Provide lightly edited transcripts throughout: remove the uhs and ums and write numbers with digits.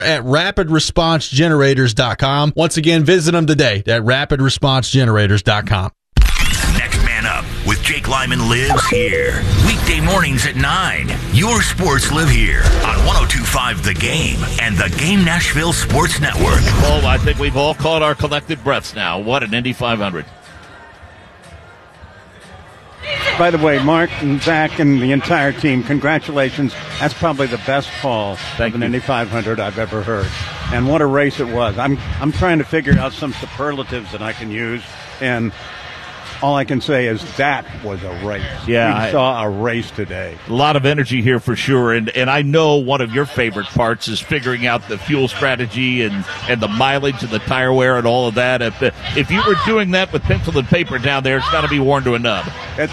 at rapidresponsegenerators.com. Once again, visit them today at rapidresponsegenerators.com. Next Man Up with Jake Lyman lives here. Weekday mornings at 9. Your sports live here on 102.5 The Game and The Game Nashville Sports Network. Well, I think we've all caught our collective breaths now. What an Indy 500. By the way, Mark and Zach and the entire team, congratulations. That's probably the best call of an Indy 500 I've ever heard. And what a race it was. I'm trying to figure out some superlatives that I can use, and all I can say is that was a race. Yeah, we saw a race today. A lot of energy here for sure, and I know one of your favorite parts is figuring out the fuel strategy and the mileage and the tire wear and all of that. If you were doing that with pencil and paper down there, it's got to be worn to a nub.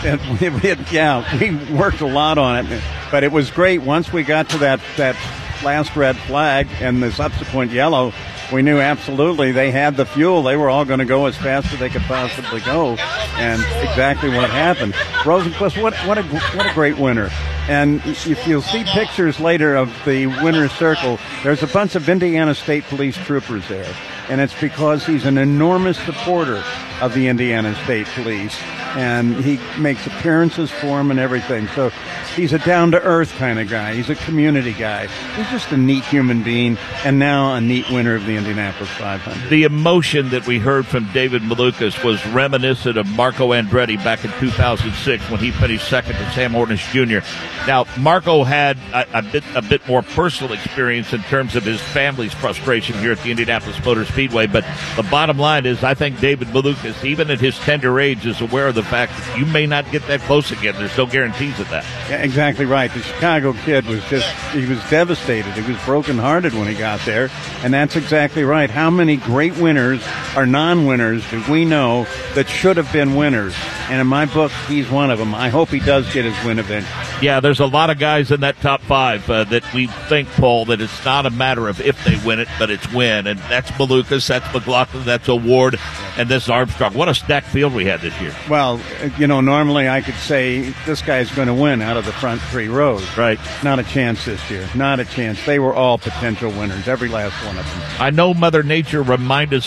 We worked a lot on it, but it was great. Once we got to that last red flag and the subsequent yellow, we knew absolutely they had the fuel. They were all going to go as fast as they could possibly go, and exactly what happened. Rosenqvist, what a great winner. And if you'll see pictures later of the winner's circle, there's a bunch of Indiana State Police troopers there, and it's because he's an enormous supporter of the Indiana State Police, and he makes appearances for them and everything. So he's a down-to-earth kind of guy. He's a community guy. He's just a neat human being, and now a neat winner of the Indianapolis 500. The emotion that we heard from David Malukas was reminiscent of Marco Andretti back in 2006 when he finished second to Sam Hornish Jr. Now, Marco had a bit more personal experience in terms of his family's frustration here at the Indianapolis Motor Speedway, but the bottom line is I think David Malukas, even at his tender age, is aware of the fact that you may not get that close again. There's no guarantees of that. Yeah, exactly right. The Chicago kid was he was devastated. He was brokenhearted when he got there, and that's exactly right. How many great winners or non-winners do we know that should have been winners? And in my book, he's one of them. I hope he does get his win eventually. Yeah, there's a lot of guys in that top five that we think, Paul, that it's not a matter of if they win it, but it's when. And that's Malukas, that's McLaughlin, that's Award, and this Armstrong. What a stacked field we had this year. Well, normally I could say this guy's going to win out of the front three rows. Right. Not a chance this year. Not a chance. They were all potential winners, every last one of them. I know Mother Nature reminded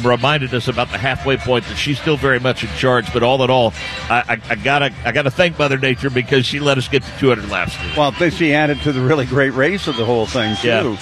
us about the halfway point that she's still very much in charge, but all in all, I gotta thank Mother Nature because she let us get to 200 laps. Well, she added to the really great race of the whole thing too. Yeah.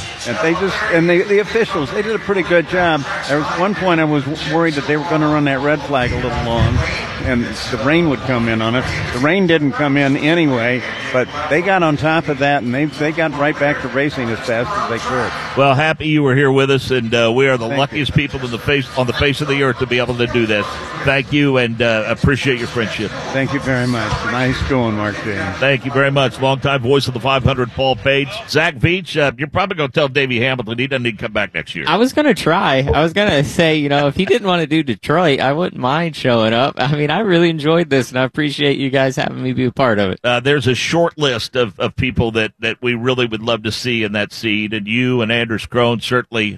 And the officials, they did a pretty good job. There was one point I was worried that they were going to run that red flag a little long, and the rain would come in on it. The rain didn't come in anyway, but they got on top of that, and they got right back to racing as fast as they could. Well, happy you were here with us, and we are the luckiest people on the face of the earth to be able to do this. Thank you, and appreciate your friendship. Thank you very much. Nice going, Mark James. Thank you very much. Longtime voice of the 500, Paul Page. Zach Veach, you're probably going to tell Davey Hamilton he doesn't need to come back next year. I was going to try. I was going to say, if he didn't want to do Detroit, I wouldn't mind showing up. I mean, I really enjoyed this, and I appreciate you guys having me be a part of it. There's a short list of people that we really would love to see in that seat, and you and Anders Krohn certainly,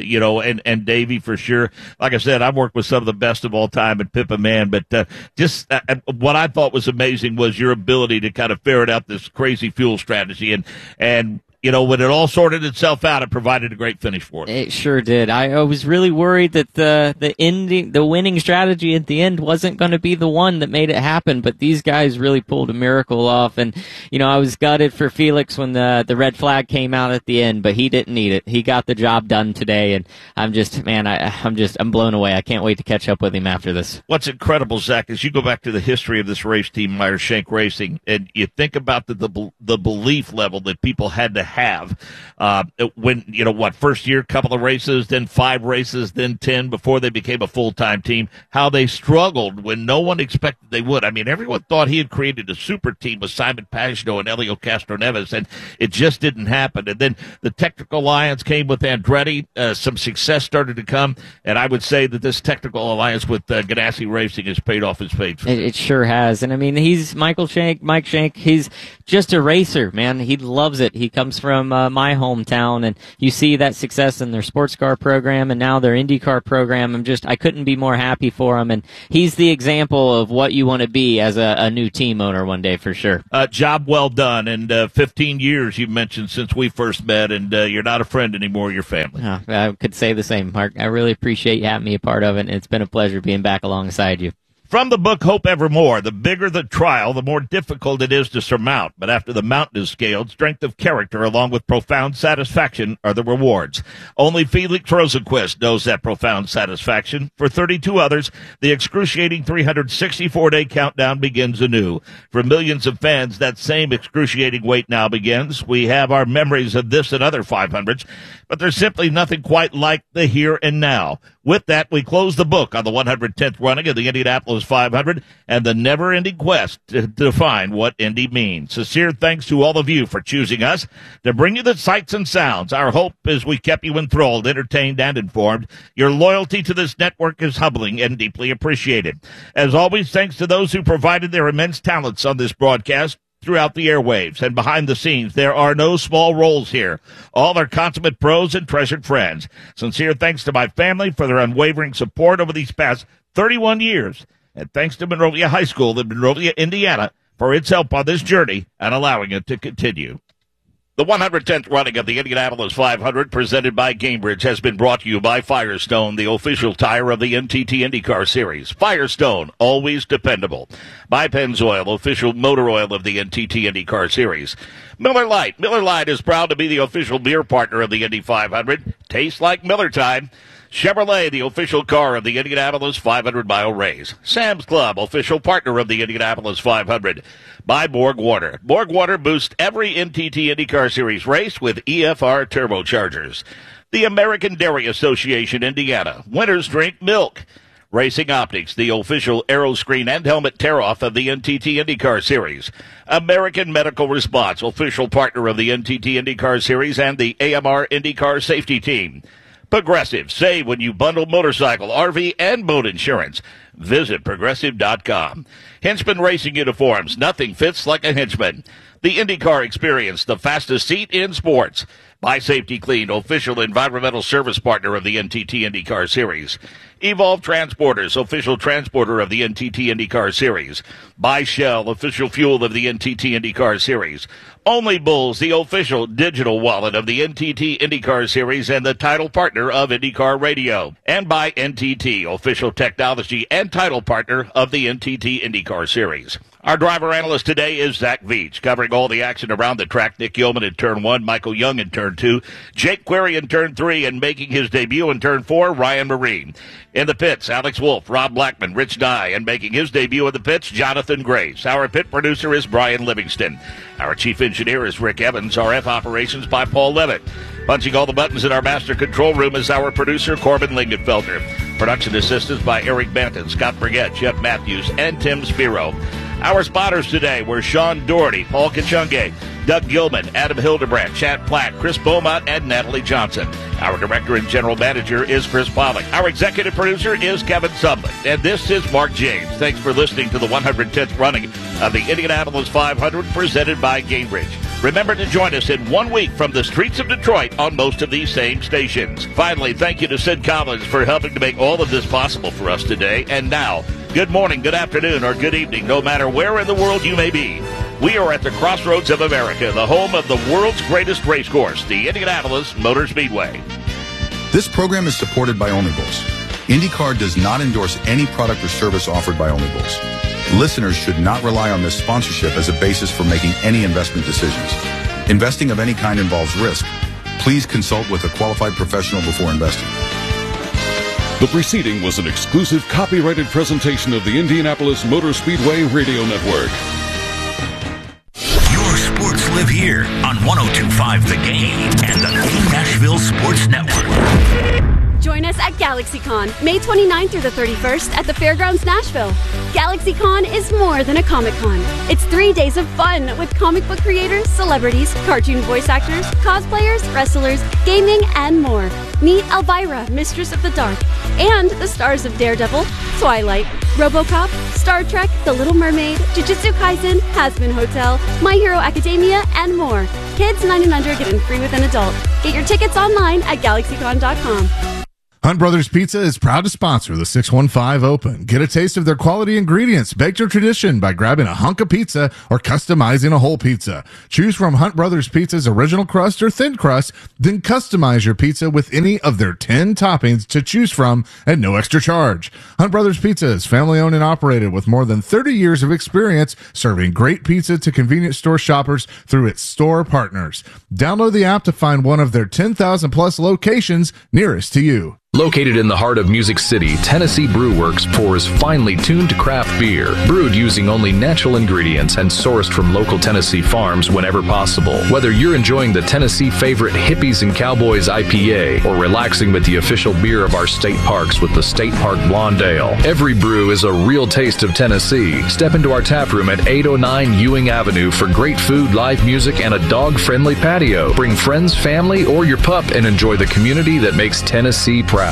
and Davey for sure. Like I said, I've worked with some of the best of all time at Pippa Man, but what I thought was amazing was your ability to kind of ferret out this crazy fuel strategy, and when it all sorted itself out, it provided a great finish for us. It sure did. I was really worried that the winning strategy at the end wasn't going to be the one that made it happen, but these guys really pulled a miracle off. And, I was gutted for Felix when the red flag came out at the end, but he didn't need it. He got the job done today, and I'm blown away. I can't wait to catch up with him after this. What's incredible, Zach, is you go back to the history of this race team, Meyer Shank Racing, and you think about the belief level that people had to have when first year couple of races, then 5 races, then 10 before they became a full-time team, how they struggled when no one expected they would. I mean, everyone thought he had created a super team with Simon Pagenaud and Elio Castroneves, and it just didn't happen. And then the technical alliance came with Andretti, some success started to come, and I would say that this technical alliance with Ganassi Racing has paid off in spades. It sure has. And I mean, he's Mike Shank, he's just a racer, man. He loves it. He comes from my hometown, and you see that success in their sports car program and now their IndyCar program. I couldn't be more happy for him, and he's the example of what you want to be as a new team owner one day for sure. Job well done, and 15 years you mentioned since we first met, and you're not a friend anymore, you're family. I could say the same, Mark. I really appreciate you having me a part of it, and it's been a pleasure being back alongside you. From the book Hope Evermore, the bigger the trial, the more difficult it is to surmount. But after the mountain is scaled, strength of character along with profound satisfaction are the rewards. Only Felix Rosenquist knows that profound satisfaction. For 32 others, the excruciating 364-day countdown begins anew. For millions of fans, that same excruciating wait now begins. We have our memories of this and other 500s, but there's simply nothing quite like the here and now. With that, we close the book on the 110th running of the Indianapolis 500 and the never-ending quest to define what Indy means. Sincere thanks to all of you for choosing us to bring you the sights and sounds. Our hope is we kept you enthralled, entertained, and informed. Your loyalty to this network is humbling and deeply appreciated. As always, thanks to those who provided their immense talents on this broadcast throughout the airwaves and behind the scenes. There are no small roles here. All are consummate pros and treasured friends. Sincere thanks to my family for their unwavering support over these past 31 years. And thanks to Monrovia High School in Monrovia, Indiana, for its help on this journey and allowing it to continue. The 110th running of the Indianapolis 500, presented by Gamebridge, has been brought to you by Firestone, the official tire of the NTT IndyCar Series. Firestone, always dependable. By Pennzoil, official motor oil of the NTT IndyCar Series. Miller Lite. Miller Lite is proud to be the official beer partner of the Indy 500. Tastes like Miller time. Chevrolet, the official car of the Indianapolis 500-mile race. Sam's Club, official partner of the Indianapolis 500. By Borg Water. Borg Water boosts every NTT IndyCar Series race with EFR turbochargers. The American Dairy Association, Indiana. Winners drink milk. Racing Optics, the official aeroscreen and helmet tear-off of the NTT IndyCar Series. American Medical Response, official partner of the NTT IndyCar Series and the AMR IndyCar Safety Team. Progressive. Save when you bundle motorcycle, RV, and boat insurance. Visit Progressive.com. Hinchman Racing Uniforms. Nothing fits like a Hinchman. The IndyCar Experience, the fastest seat in sports. By Safety Clean, official environmental service partner of the NTT IndyCar Series. Evolve Transporters, official transporter of the NTT IndyCar Series. By Shell, official fuel of the NTT IndyCar Series. Only Bulls, the official digital wallet of the NTT IndyCar Series and the title partner of IndyCar Radio. And by NTT, official technology and title partner of the NTT IndyCar Series. Our driver analyst today is Zach Veach, covering all the action around the track. Nick Yeoman in Turn 1, Michael Young in Turn 2, Jake Query in Turn 3, and making his debut in Turn 4, Ryan Marine. In the pits, Alex Wolf, Rob Blackman, Rich Dye, and making his debut in the pits, Jonathan Graves. Our pit producer is Brian Livingston. Our chief engineer is Rick Evans. RF operations by Paul Levitt. Punching all the buttons in our master control room is our producer, Corbin Lingenfelter. Production assistance by Eric Banton, Scott Brigette, Jeff Matthews, and Tim Spiro. Our spotters today were Sean Doherty, Paul Kachunge, Doug Gilman, Adam Hildebrandt, Chad Platt, Chris Beaumont, and Natalie Johnson. Our director and general manager is Chris Pollack. Our executive producer is Kevin Sublett. And this is Mark James. Thanks for listening to the 110th running of the Indianapolis 500 presented by Gamebridge. Remember to join us in 1 week from the streets of Detroit on most of these same stations. Finally, thank you to Sid Collins for helping to make all of this possible for us today. And now, good morning, good afternoon, or good evening, no matter where in the world you may be. We are at the crossroads of America, the home of the world's greatest race course, the Indianapolis Motor Speedway. This program is supported by Only Bulls. IndyCar does not endorse any product or service offered by Only Bulls. Listeners should not rely on this sponsorship as a basis for making any investment decisions. Investing of any kind involves risk. Please consult with a qualified professional before investing. The preceding was an exclusive copyrighted presentation of the Indianapolis Motor Speedway Radio Network. Your sports live here on 102.5 The Game and the Game Nashville Sports Network. Join us at GalaxyCon, May 29th through the 31st at the Fairgrounds Nashville. GalaxyCon is more than a Comic-Con. It's 3 days of fun with comic book creators, celebrities, cartoon voice actors, cosplayers, wrestlers, gaming, and more. Meet Elvira, Mistress of the Dark, and the stars of Daredevil, Twilight, RoboCop, Star Trek, The Little Mermaid, Jujutsu Kaisen, Hazbin Hotel, My Hero Academia, and more. Kids 9 and under get in free with an adult. Get your tickets online at GalaxyCon.com. Hunt Brothers Pizza is proud to sponsor the 615 Open. Get a taste of their quality ingredients, baked to tradition by grabbing a hunk of pizza or customizing a whole pizza. Choose from Hunt Brothers Pizza's original crust or thin crust, then customize your pizza with any of their 10 toppings to choose from at no extra charge. Hunt Brothers Pizza is family owned and operated with more than 30 years of experience serving great pizza to convenience store shoppers through its store partners. Download the app to find one of their 10,000 plus locations nearest to you. Located in the heart of Music City, Tennessee Brew Works pours finely tuned craft beer, brewed using only natural ingredients and sourced from local Tennessee farms whenever possible. Whether you're enjoying the Tennessee favorite Hippies and Cowboys IPA or relaxing with the official beer of our state parks with the State Park Blonde Ale, every brew is a real taste of Tennessee. Step into our tap room at 809 Ewing Avenue for great food, live music, and a dog-friendly patio. Bring friends, family, or your pup and enjoy the community that makes Tennessee proud.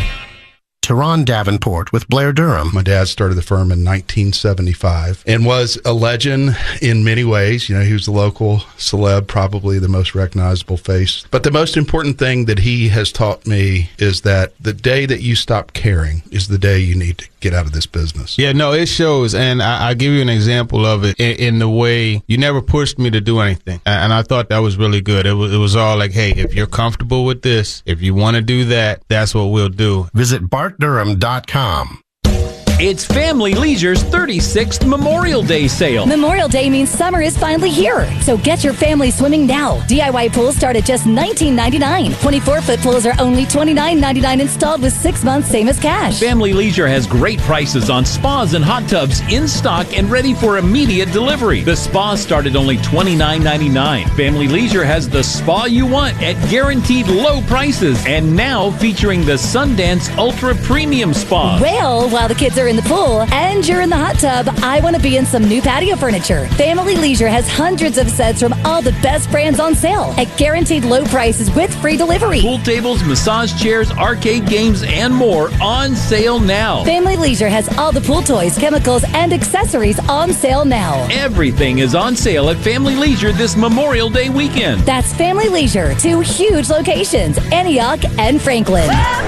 Teron Davenport with Blair Durham. My dad started the firm in 1975 and was a legend in many ways. You know, he was the local celeb, probably the most recognizable face. But the most important thing that he has taught me is that the day that you stop caring is the day you need to get out of this business. Yeah, no, it shows. And I'll give you an example of it in the way you never pushed me to do anything. And I thought that was really good. It was all like, hey, if you're comfortable with this, if you want to do that, that's what we'll do. Visit BartDurham.com. It's Family Leisure's 36th Memorial Day sale. Memorial Day means summer is finally here. So get your family swimming now. DIY pools start at just $19.99. 24-foot pools are only $29.99 installed with 6 months, same as cash. Family Leisure has great prices on spas and hot tubs in stock and ready for immediate delivery. The spas start at only $29.99. Family Leisure has the spa you want at guaranteed low prices. And now featuring the Sundance Ultra Premium Spa. Well, while the kids are in the pool and you're in the hot tub, I want to be in some new patio furniture. Family Leisure has hundreds of sets from all the best brands on sale at guaranteed low prices with free delivery. Pool tables, massage chairs, arcade games, and more on sale now. Family Leisure has all the pool toys, chemicals, and accessories on sale now. Everything is on sale at Family Leisure this Memorial Day weekend. That's Family Leisure, 2 huge locations, Antioch and Franklin.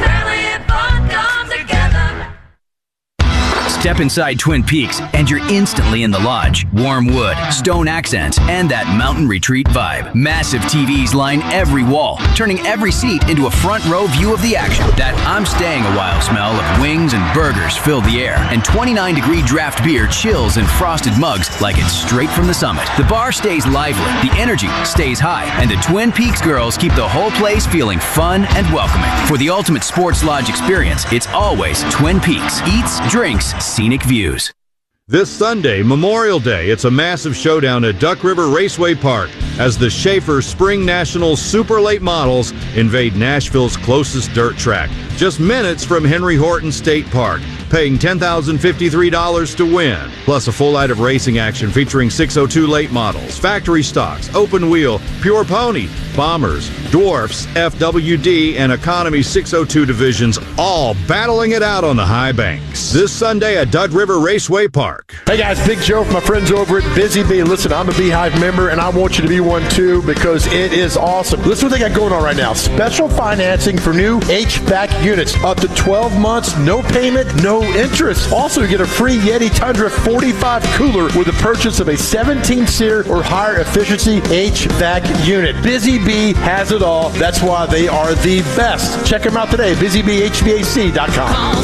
Step inside Twin Peaks and you're instantly in the lodge. Warm wood, stone accents, and that mountain retreat vibe. Massive TVs line every wall, turning every seat into a front row view of the action. That I'm staying a while smell of wings and burgers fill the air, and 29-degree draft beer chills in frosted mugs like it's straight from the summit. The bar stays lively, the energy stays high, and the Twin Peaks girls keep the whole place feeling fun and welcoming. For the ultimate sports lodge experience, it's always Twin Peaks. Eats, drinks, scenic views. This Sunday, Memorial Day, it's a massive showdown at Duck River Raceway Park as the Schaefer Spring Nationals Super Late Models invade Nashville's closest dirt track, just minutes from Henry Horton State Park, paying $10,053 to win, plus a full night of racing action featuring 602 late models, factory stocks, open wheel, pure pony, bombers, dwarfs, FWD, and economy 602 divisions, all battling it out on the high banks. This Sunday at Duck River Raceway Park. Hey guys, Big Joe from my friends over at Busy Bee. Listen, I'm a Beehive member, and I want you to be one too because it is awesome. Listen what they got going on right now. Special financing for new HVAC units. Up to 12 months, no payment, no interest. Also, you get a free Yeti Tundra 45 cooler with the purchase of a 17-seater or higher efficiency HVAC unit. Busy Bee has it all. That's why they are the best. Check them out today, busybeehvac.com. Call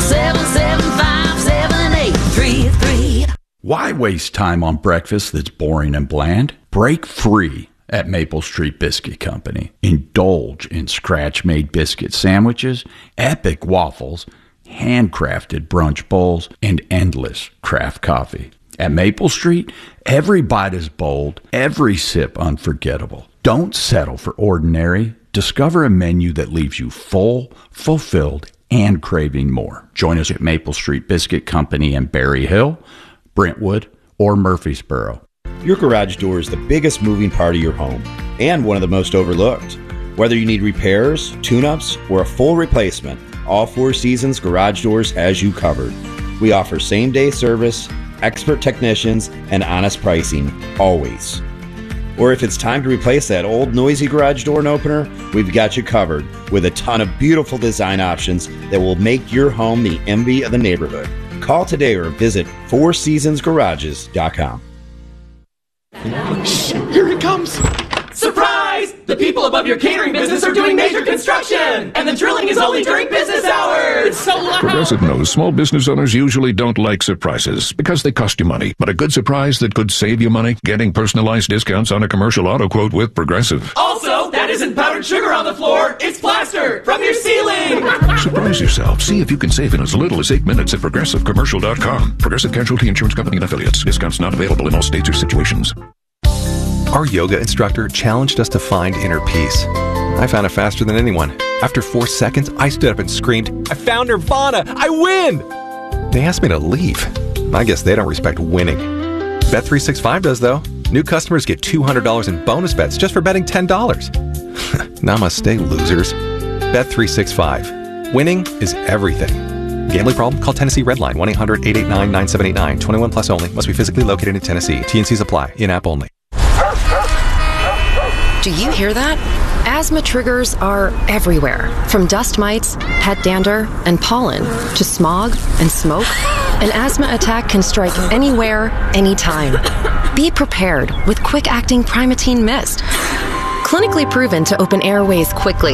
775-7833. Why waste time on breakfast that's boring and bland? Break free at Maple Street Biscuit Company. Indulge in scratch-made biscuit sandwiches, epic waffles, handcrafted brunch bowls, and endless craft coffee. At Maple Street, every bite is bold, every sip unforgettable. Don't settle for ordinary. Discover a menu that leaves you full, fulfilled, and craving more. Join us at Maple Street Biscuit Company in Berry Hill, Brentwood, or Murfreesboro. Your garage door is the biggest moving part of your home and one of the most overlooked. Whether you need repairs, tune-ups, or a full replacement, all Four Seasons Garage Doors has you covered. We offer same-day service, expert technicians, and honest pricing, always. Or if it's time to replace that old noisy garage door opener, we've got you covered with a ton of beautiful design options that will make your home the envy of the neighborhood. Call today or visit fourseasonsgarages.com. Here it comes! Surprise! The people above your catering business are doing major construction! And the drilling is only during business hours! It's so loud! Progressive knows small business owners usually don't like surprises because they cost you money. But a good surprise that could save you money? Getting personalized discounts on a commercial auto quote with Progressive. Also, that isn't powdered sugar on the floor, it's plaster from your ceiling! Surprise yourself. See if you can save in as little as 8 minutes at ProgressiveCommercial.com. Progressive Casualty Insurance Company and Affiliates. Discounts not available in all states or situations. Our yoga instructor challenged us to find inner peace. I found it faster than anyone. After 4 seconds, I stood up and screamed, "I found Nirvana! I win!" They asked me to leave. I guess they don't respect winning. Bet365 does, though. New customers get $200 in bonus bets just for betting $10. Namaste, losers. Bet365. Winning is everything. Gambling problem? Call Tennessee Redline 1-800-889-9789. 21 plus only. Must be physically located in Tennessee. T&Cs apply. In-app only. Do you hear that? Asthma triggers are everywhere, from dust mites, pet dander, and pollen, to smog and smoke. An asthma attack can strike anywhere, anytime. Be prepared with quick-acting Primatene Mist. Clinically proven to open airways quickly.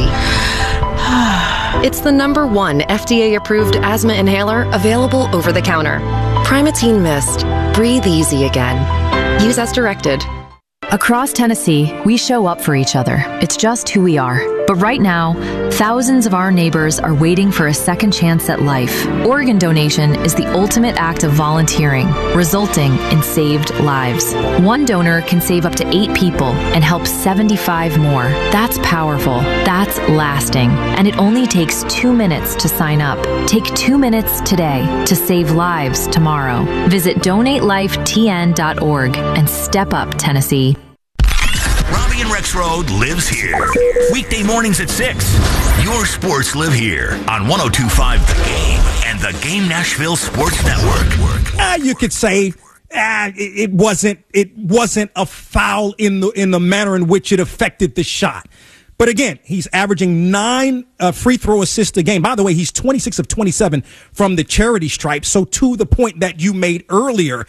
It's the #1 FDA-approved asthma inhaler available over the counter. Primatene Mist. Breathe easy again. Use as directed. Across Tennessee, we show up for each other. It's just who we are. But right now, thousands of our neighbors are waiting for a second chance at life. Organ donation is the ultimate act of volunteering, resulting in saved lives. One donor can save up to 8 people and help 75 more. That's powerful. That's lasting. And it only takes 2 minutes to sign up. Take 2 minutes today to save lives tomorrow. Visit donatelifetn.org and step up, Tennessee. Robbie and Rex Road lives here. Weekday mornings at 6. Your sports live here on 102.5 The Game and the Game Nashville Sports Network. You could say it wasn't a foul in the manner in which it affected the shot. But again, he's averaging 9 free throw assists a game. By the way, he's 26 of 27 from the charity stripe. So to the point that you made earlier,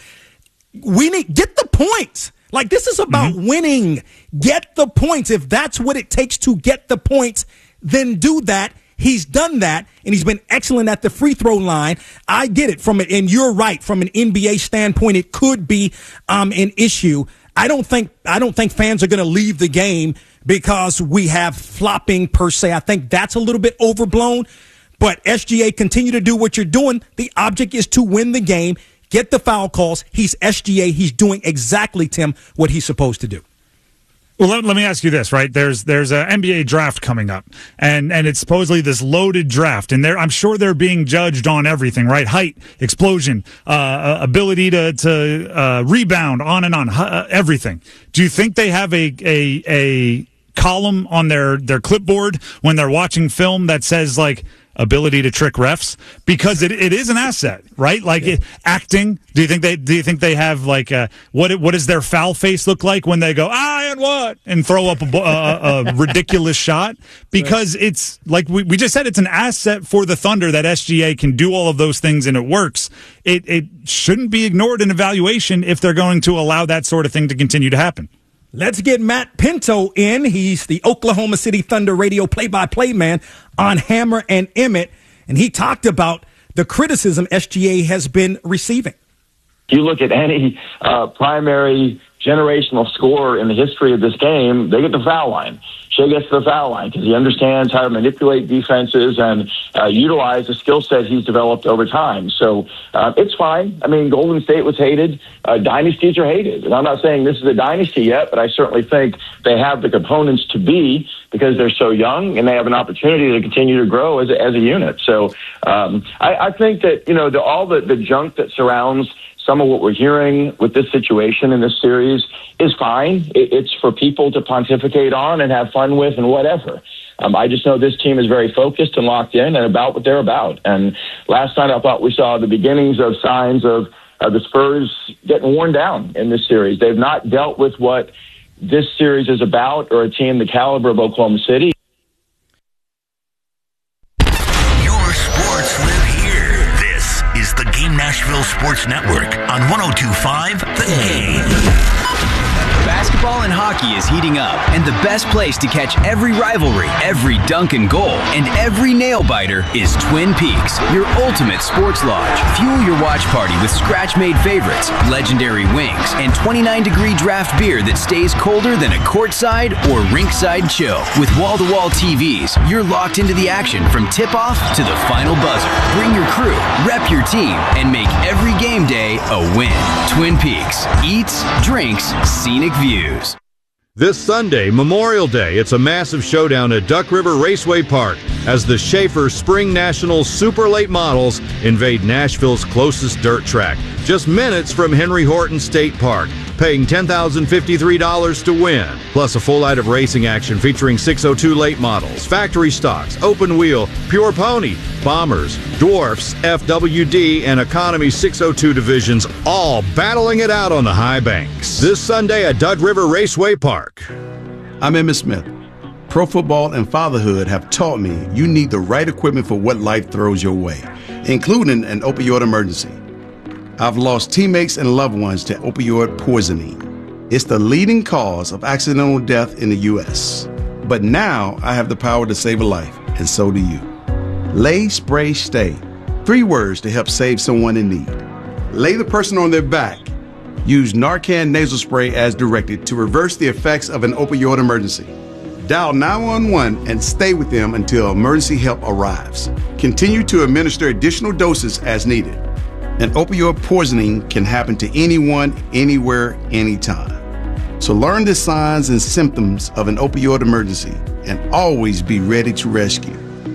we need get the points. Like, this is about winning. Get the points. If that's what it takes to get the points, then do that. He's done that, and he's been excellent at the free throw line. I get it and you're right. From an NBA standpoint, it could be an issue. I don't think fans are going to leave the game because we have flopping per se. I think that's a little bit overblown. But SGA, continue to do what you're doing. The object is to win the game. Get the foul calls. He's SGA. He's doing exactly, Tim, what he's supposed to do. Well, let me ask you this, right? There's an NBA draft coming up, and it's supposedly this loaded draft, and I'm sure they're being judged on everything, right? Height, explosion, ability to rebound, on and on, everything. Do you think they have a column on their clipboard when they're watching film that says, like, ability to trick refs? Because it is an asset, right? Like, acting. Do you think they have, like, what does their foul face look like when they go, and what, and throw up a ridiculous shot? Because it's like we just said, it's an asset for the Thunder that SGA can do all of those things and it works. It shouldn't be ignored in evaluation if they're going to allow that sort of thing to continue to happen. Let's get Matt Pinto in. He's the Oklahoma City Thunder radio play-by-play man on Hammer and Emmett, and he talked about the criticism SGA has been receiving. You look at any primary generational scorer in the history of this game, they get the foul line. Shea gets to the foul line because he understands how to manipulate defenses and utilize the skill set he's developed over time. So it's fine. I mean, Golden State was hated. Dynasties are hated. And I'm not saying this is a dynasty yet, but I certainly think they have the components to be, because they're so young and they have an opportunity to continue to grow as a unit. So I think that, all the junk that surrounds some of what we're hearing with this situation in this series is fine. It's for people to pontificate on and have fun with and whatever. I just know this team is very focused and locked in and about what they're about. And last night I thought we saw the beginnings of signs of the Spurs getting worn down in this series. They've not dealt with what this series is about, or a team the caliber of Oklahoma City. Your sports live here. This is the Game Nashville Sports Network on 102.5 The Game. Basketball and hockey is heating up, and the best place to catch every rivalry, every dunk and goal, and every nail-biter is Twin Peaks, your ultimate sports lodge. Fuel your watch party with scratch-made favorites, legendary wings, and 29-degree draft beer that stays colder than a courtside or rinkside chill. With wall-to-wall TVs, you're locked into the action from tip-off to the final buzzer. Bring your crew, rep your team, and make every game day a win. Twin Peaks. Eats, drinks, scenic views. This Sunday, Memorial Day, it's a massive showdown at Duck River Raceway Park as the Schaefer Spring National Super Late Models invade Nashville's closest dirt track, just minutes from Henry Horton State Park, paying $10,053 to win, plus a full night of racing action featuring 602 late models, factory stocks, open wheel, pure pony, bombers, dwarfs, FWD, and economy 602 divisions, all battling it out on the high banks. This Sunday at Duck River Raceway Park. I'm Emmitt Smith. Pro football and fatherhood have taught me you need the right equipment for what life throws your way, including an opioid emergency. I've lost teammates and loved ones to opioid poisoning. It's the leading cause of accidental death in the U.S. But now I have the power to save a life, and so do you. Lay, Spray, Stay. 3 words to help save someone in need. Lay the person on their back. Use Narcan nasal spray as directed to reverse the effects of an opioid emergency. Dial 911 and stay with them until emergency help arrives. Continue to administer additional doses as needed. An opioid poisoning can happen to anyone, anywhere, anytime. So learn the signs and symptoms of an opioid emergency and always be ready to rescue.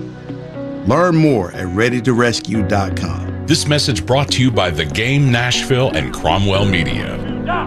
Learn more at readytorescue.com. This message brought to you by The Game Nashville and Cromwell Media.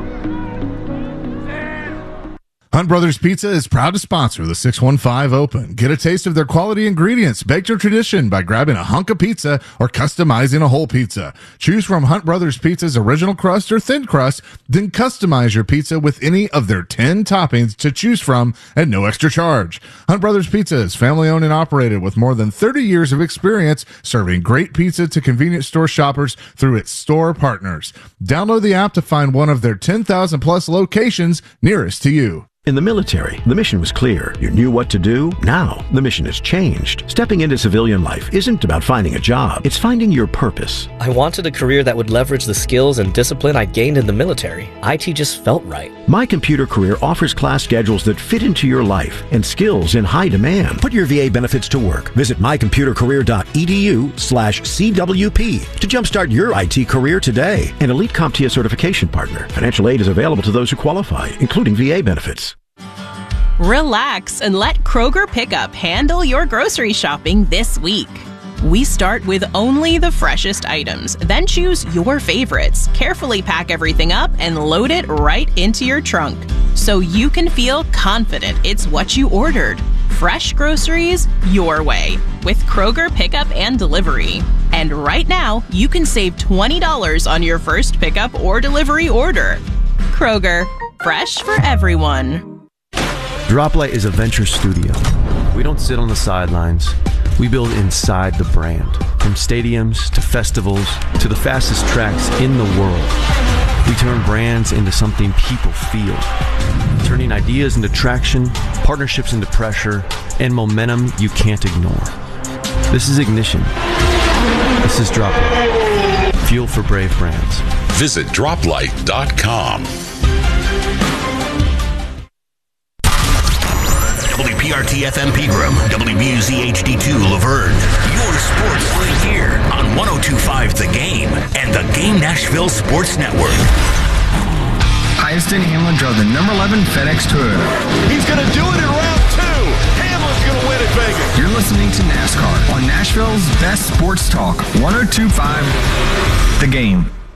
Hunt Brothers Pizza is proud to sponsor the 615 Open. Get a taste of their quality ingredients, baked in tradition by grabbing a hunk of pizza or customizing a whole pizza. Choose from Hunt Brothers Pizza's original crust or thin crust, then customize your pizza with any of their 10 toppings to choose from at no extra charge. Hunt Brothers Pizza is family owned and operated with more than 30 years of experience serving great pizza to convenience store shoppers through its store partners. Download the app to find one of their 10,000 plus locations nearest to you. In the military, the mission was clear. You knew what to do. Now, the mission has changed. Stepping into civilian life isn't about finding a job. It's finding your purpose. I wanted a career that would leverage the skills and discipline I gained in the military. IT just felt right. My Computer Career offers class schedules that fit into your life and skills in high demand. Put your VA benefits to work. Visit mycomputercareer.edu/CWP to jumpstart your IT career today. An elite CompTIA certification partner. Financial aid is available to those who qualify, including VA benefits. Relax and let Kroger Pickup handle your grocery shopping this week. We start with only the freshest items, then choose your favorites, carefully pack everything up, and load it right into your trunk so you can feel confident it's what you ordered. Fresh groceries your way with Kroger Pickup and Delivery. And right now, you can save $20 on your first pickup or delivery order. Kroger, fresh for everyone. Droplight is a venture studio. We don't sit on the sidelines. We build inside the brand. From stadiums to festivals to the fastest tracks in the world. We turn brands into something people feel. Turning ideas into traction, partnerships into pressure, and momentum you can't ignore. This is Ignition. This is Droplight. Fuel for brave brands. Visit droplight.com. WPRT-FM Pegram, WBUZ-HD2 Laverne. Your sports live here on 102.5 The Game and the Game Nashville Sports Network. Hyacinth Hamlin drove the number 11 FedEx Toyota. He's going to do it in round 2. Hamlin's going to win at Vegas. You're listening to NASCAR on Nashville's best sports talk, 102.5 The Game.